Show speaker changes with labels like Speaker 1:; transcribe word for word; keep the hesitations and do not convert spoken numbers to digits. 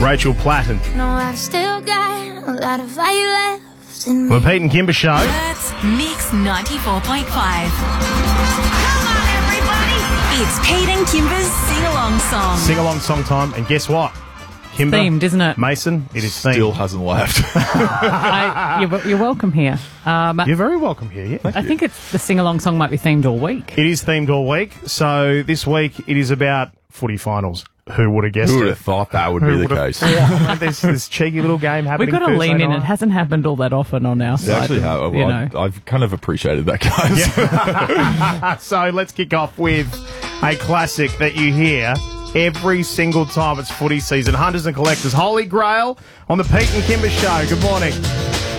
Speaker 1: Rachel Platten.
Speaker 2: No, I've still got a lot of fire left in me.
Speaker 1: The Pete and Kimber Show.
Speaker 3: That's Mix ninety-four point five. Come on, everybody! It's Pete and Kimber's sing-along song.
Speaker 1: Sing-along song time. And guess what? Kimber,
Speaker 4: Themed, isn't it?
Speaker 1: Mason, it is themed.
Speaker 5: Still hasn't left.
Speaker 4: I, you're, you're welcome here. Um,
Speaker 1: You're very welcome here, yeah.
Speaker 4: I think it's the sing-along song might be themed all week.
Speaker 1: It is themed all week. So this week it is about footy finals. Who would have guessed
Speaker 5: Who would
Speaker 1: it?
Speaker 5: have thought that would
Speaker 1: Who
Speaker 5: be the
Speaker 1: would've-
Speaker 5: case?
Speaker 1: Yeah. There's this cheeky little game happening.
Speaker 4: We've got to
Speaker 1: Thursday
Speaker 4: lean in.
Speaker 1: night.
Speaker 4: It hasn't happened all that often on our
Speaker 5: They
Speaker 4: side.
Speaker 5: actually have.
Speaker 4: you
Speaker 5: Well,
Speaker 4: know.
Speaker 5: I, I've kind of appreciated that, guys.
Speaker 1: So let's kick off with a classic that you hear every single time it's footy season. Hunters and collectors. Holy Grail on the Pete and Kimber Show. Good morning.